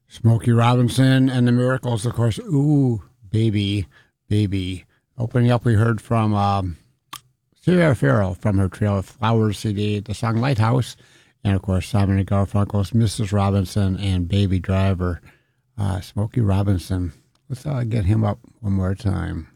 Smokey Robinson and the Miracles, of course. Ooh, baby, baby. Opening up, we heard from Sierra Farrell from her Trail of Flowers CD, the song Lighthouse, and of course Simon and Garfunkel's Mrs. Robinson and Baby Driver. Smokey Robinson. Let's get him up one more time.